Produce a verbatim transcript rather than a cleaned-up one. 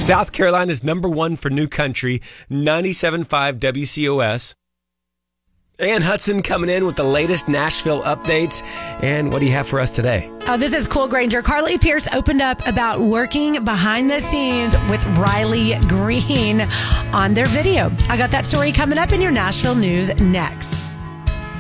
South Carolina's number one for new country, ninety-seven point five W C O S. Ann Hudson coming in with the latest Nashville updates. And what do you have for us today? Oh, this is cool, Granger. Carly Pierce opened up about working behind the scenes with Riley Green on their video. I got that story coming up in your Nashville news next.